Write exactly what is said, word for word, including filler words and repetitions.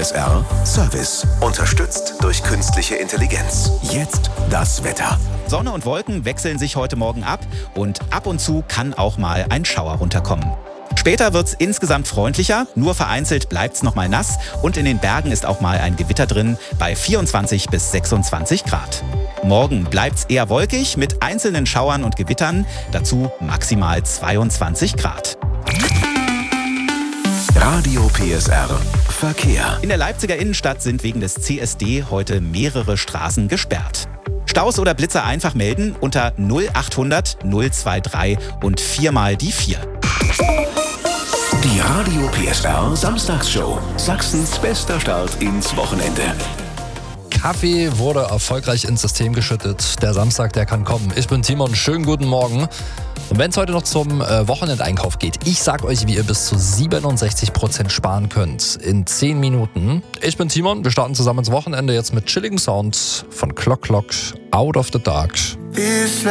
S R Service. Unterstützt durch künstliche Intelligenz. Jetzt das Wetter. Sonne und Wolken wechseln sich heute Morgen ab und ab und zu kann auch mal ein Schauer runterkommen. Später wird's insgesamt freundlicher, nur vereinzelt bleibt's noch mal nass und in den Bergen ist auch mal ein Gewitter drin bei vierundzwanzig bis sechsundzwanzig Grad. Morgen bleibt's eher wolkig mit einzelnen Schauern und Gewittern, dazu maximal zweiundzwanzig Grad. Radio P S R Verkehr. In der Leipziger Innenstadt sind wegen des C S D heute mehrere Straßen gesperrt. Staus oder Blitzer einfach melden unter null achthundert null drei drei und viermal die vier. Die Radio P S R Samstagsshow. Sachsens bester Start ins Wochenende. Kaffee wurde erfolgreich ins System geschüttet. Der Samstag, der kann kommen. Ich bin Timon, schönen guten Morgen. Und wenn es heute noch zum äh, Wochenendeinkauf geht, ich sag euch, wie ihr bis zu siebenundsechzig Prozent sparen könnt in zehn Minuten. Ich bin Timon, wir starten zusammen ins Wochenende jetzt mit chilligem Sound von Clock Clock, Out of the Dark.